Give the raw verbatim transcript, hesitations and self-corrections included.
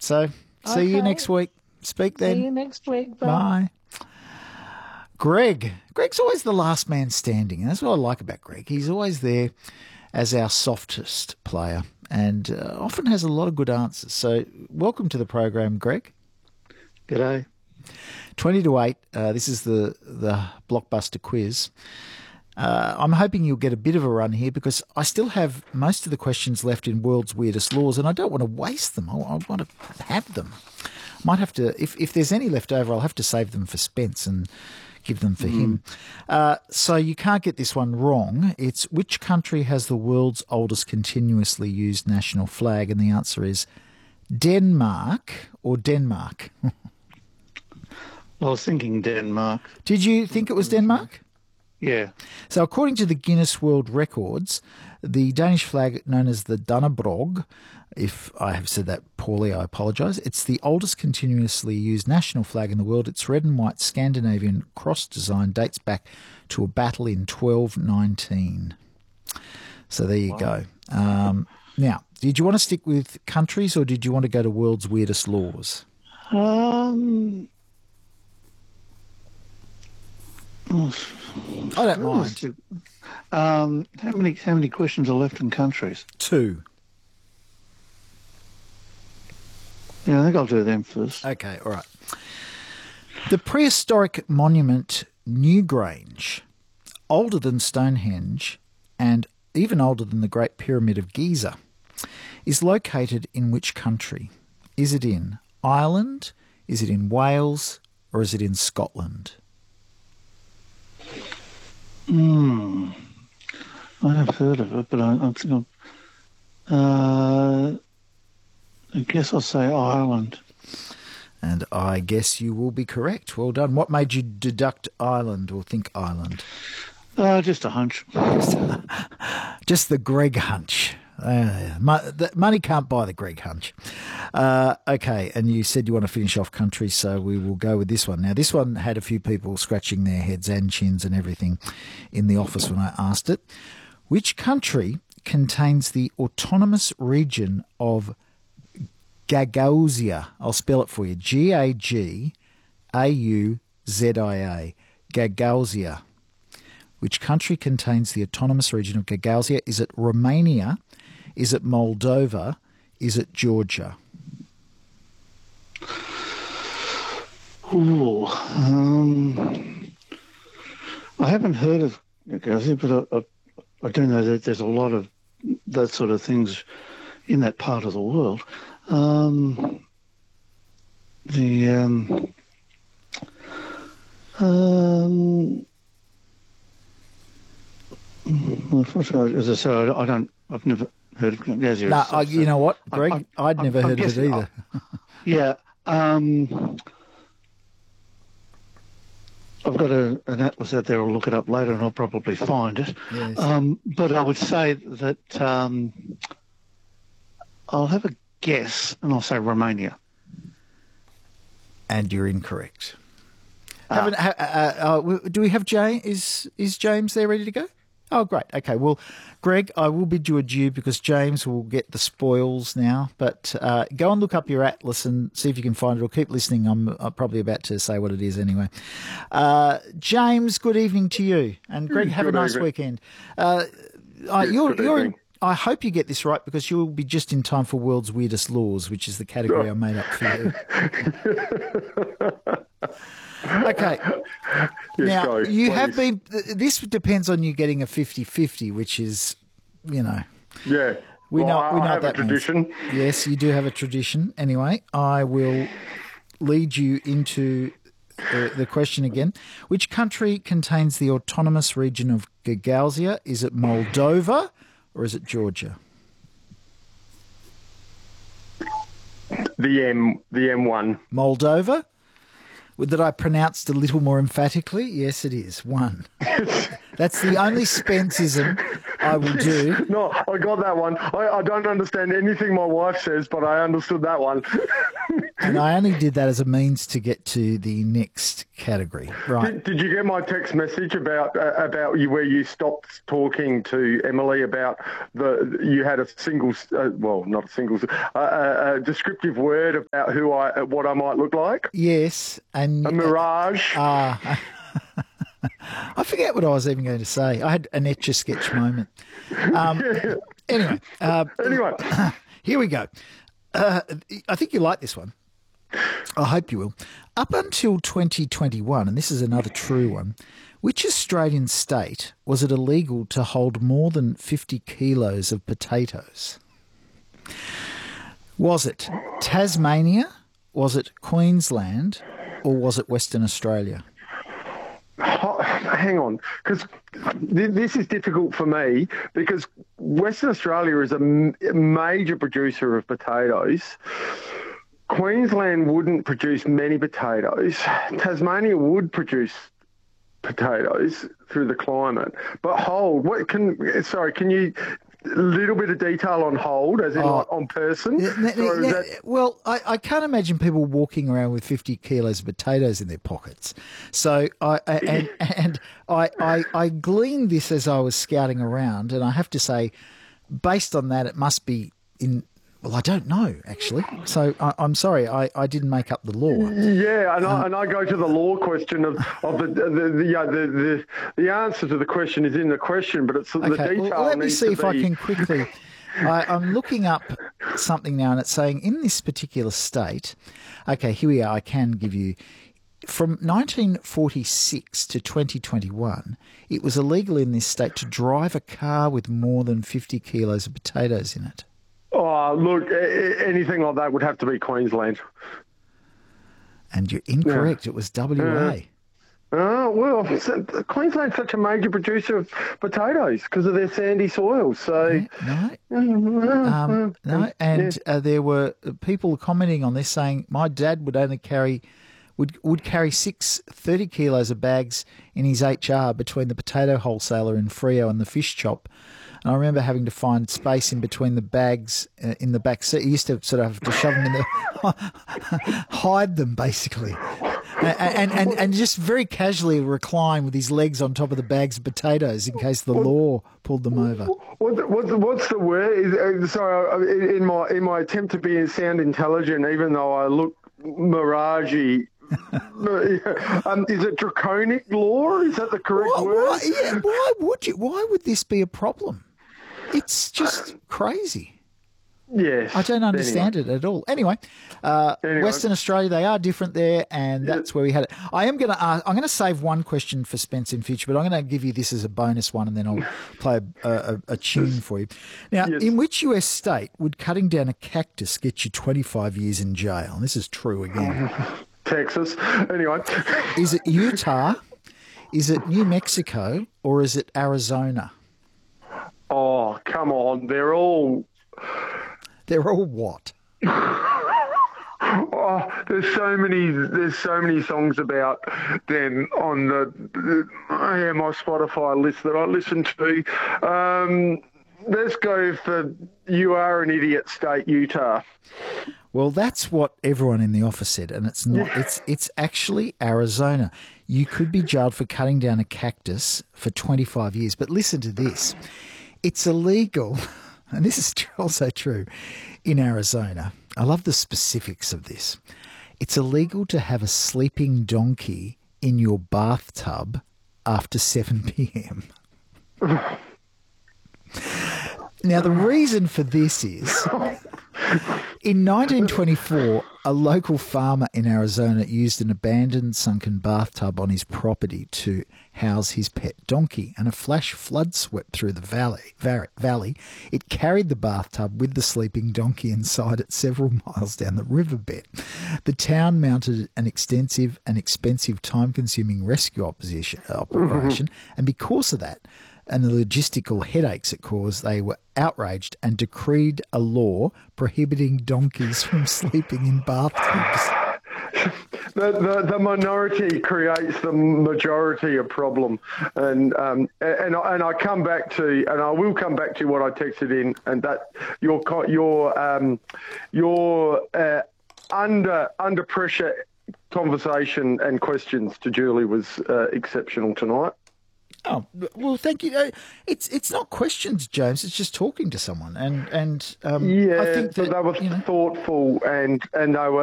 So see you Okay. next week. Speak then. See you next week. Bye. Bye. Greg. Greg's always the last man standing. And that's what I like about Greg. He's always there as our softest player and uh, often has a lot of good answers. So welcome to the program, Greg. G'day. twenty to eight. Uh, this is the, the blockbuster quiz. Uh, I'm hoping you'll get a bit of a run here because I still have most of the questions left in World's Weirdest Laws and I don't want to waste them. I, I want to have them. Might have to, if, if there's any left over, I'll have to save them for Spence and give them for mm. him. Uh, so you can't get this one wrong. It's which country has the world's oldest continuously used national flag? And the answer is Denmark or Denmark. I was thinking Denmark. Did you think it was Denmark? Yeah. So according to the Guinness World Records, the Danish flag known as the Dannebrog, if I have said that poorly, I apologise, it's the oldest continuously used national flag in the world. Its red and white Scandinavian cross design dates back to a battle in twelve nineteen. So there you wow. go. Um, now, did you want to stick with countries or did you want to go to World's Weirdest Laws? Um... I don't mind. Um, how many how many questions are left in countries? Two. Yeah, I think I'll do them first. Okay, all right. The prehistoric monument Newgrange, older than Stonehenge and even older than the Great Pyramid of Giza, is located in which country? Is it in Ireland, is it in Wales, or is it in Scotland? Hmm. I have heard of it, but I, I'm thinking. Uh, I guess I'll say Ireland. And I guess you will be correct. Well done. What made you deduct Ireland or think Ireland? Uh, just a hunch. Just the Greg hunch. Uh, mo- the money can't buy the Greg hunch. Uh, okay, and you said you want to finish off countries, so we will go with this one. Now, this one had a few people scratching their heads and chins and everything in the office when I asked it. Which country contains the autonomous region of Gagauzia? I'll spell it for you. G A G A U Z I A. Gagauzia. Which country contains the autonomous region of Gagauzia? Is it Romania? Is it Moldova? Is it Georgia? Ooh, um, I haven't heard of Gagauzia, but I, I, I do know that there's a lot of that sort of things in that part of the world. Um, the um, um, as I said, I don't. I've never heard of Gagauzia. No, I, you know what, Greg? I, I, I'd never I, heard I of it either. I, yeah. Um, I've got a, an atlas out there. I'll look it up later, and I'll probably find it. Yes. Um, but I would say that um, I'll have a guess, and I'll say Romania. And you're incorrect. Ah. Haven't, ha, uh, uh, do we have Jay? Is is James there ready to go? Oh, great. Okay. Well, Greg, I will bid you adieu because James will get the spoils now. But uh, go and look up your atlas and see if you can find it, or keep listening. I'm, I'm probably about to say what it is anyway. Uh, James, good evening to you. And Greg, have good a nice evening. weekend. Uh, uh, Yes, you're, good you're evening. I hope you get this right because you'll be just in time for World's Weirdest Laws, which is the category I made up for you. Okay. Yes, now, go, you have please. been, this depends on you getting a fifty-fifty, which is, you know. Yeah. We well, know, we know I have that a tradition. means. Yes, you do have a tradition. Anyway, I will lead you into the, the question again. Which country contains the autonomous region of Gagauzia? Is it Moldova or is it Georgia? The M, the M one. Moldova? That I pronounced a little more emphatically? Yes, it is. One. That's the only Spenceism I will do. No, I got that one. I, I don't understand anything my wife says, but I understood that one. And I only did that as a means to get to the next category. Right. Did, did you get my text message about uh, about you where you stopped talking to Emily about the you had a single, uh, well, not a single, uh, a, a descriptive word about who I, what I might look like? Yes. And A mirage. Ah. I forget what I was even going to say. I had an Etch-a-Sketch moment. Um, anyway. Uh, anyway. Here we go. Uh, I think you like this one. I hope you will. Up until twenty twenty-one, and this is another true one, which Australian state was it illegal to hold more than fifty kilos of potatoes? Was it Tasmania, was it Queensland, or was it Western Australia? Oh, hang on, because th- this is difficult for me because Western Australia is a m- major producer of potatoes. Queensland wouldn't produce many potatoes. Tasmania would produce potatoes through the climate. But hold, what can? Sorry, can you? A little bit of detail on hold, as in Oh. like on person. Yeah, n- So n- is n- that- Well, I, I can't imagine people walking around with fifty kilos of potatoes in their pockets. So I, I and and I, I I gleaned this as I was scouting around, and I have to say, based on that, it must be in. Well, I don't know actually. So I, I'm sorry, I, I didn't make up the law. Yeah, and, Um, I, and I go to the law question of, of the, the, the, yeah, the, the the answer to the question is in the question, but it's the Okay, detail. well, let me needs see to if I be- can quickly. I, I'm looking up something now, and it's saying in this particular state. Okay, here we are. I can give you. From nineteen forty-six to twenty twenty-one, it was illegal in this state to drive a car with more than fifty kilos of potatoes in it. Oh, look, a- a- anything like that would have to be Queensland. And you're incorrect. It was W A. Oh, well, so- Queensland's such a major producer of potatoes because of their sandy soils. So, No, um, no. And uh, there were people commenting on this saying, my dad would only carry, would would carry six thirty kilos of bags in his H R between the potato wholesaler in Freo and the fish chop. And I remember having to find space in between the bags uh, in the back seat. You used to sort of have to shove them in there, hide them basically. And, and, and just very casually recline with his legs on top of the bags of potatoes in case the law pulled them over. What the, what the, what's the word? Is, uh, sorry, I- in in my in my attempt to be sound intelligent, even though I look miragey. um, is it draconic law? Is that the correct Why, word? why, yeah, why would you? Why would this be a problem? It's just crazy. Yes. I don't understand it at all. Anyway, uh, Anyway. Western Australia, they are different there, and that's where we had it. I am going to ask, I'm going to save one question for Spence in future, but I'm going to give you this as a bonus one, and then I'll play a, a, a tune for you. Now, Yes. in which U S state would cutting down a cactus get you twenty-five years in jail? And this is true again. Texas. Anyway. Is it Utah? Is it New Mexico? Or is it Arizona? Oh, come on. They're all. They're all what? Oh, there's so many. There's so many songs about them on the, the yeah, my Spotify list that I listen to. Um, let's go for "You Are an Idiot" State, Utah. Well, that's what everyone in the office said, and it's not. It's it's actually Arizona. You could be jailed for cutting down a cactus for twenty-five years. But listen to this. It's illegal, and this is also true, in Arizona. I love the specifics of this. It's illegal to have a sleeping donkey in your bathtub after seven p.m. Now, the reason for this is in nineteen twenty-four, a local farmer in Arizona used an abandoned sunken bathtub on his property to house his pet donkey, and a flash flood swept through the valley. var- valley. It carried the bathtub with the sleeping donkey inside it several miles down the riverbed. The town mounted an extensive and expensive time-consuming rescue opposition, operation, and because of that, and the logistical headaches it caused, they were outraged and decreed a law prohibiting donkeys from sleeping in bathtubs. the, the, the minority creates the majority of problem, and um, and I, and I come back to, and I will come back to what I texted in, and that your your um, your uh, under under pressure conversation and questions to Julie was uh, exceptional tonight. Oh, well, thank you. Uh, It's it's not questions, James. It's just talking to someone, and and um, Yeah, I think that but they were you know, thoughtful and and they were